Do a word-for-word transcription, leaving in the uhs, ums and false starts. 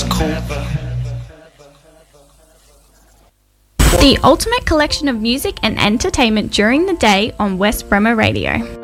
It's cool. The ultimate collection of music and entertainment during the day on West Bremer Radio.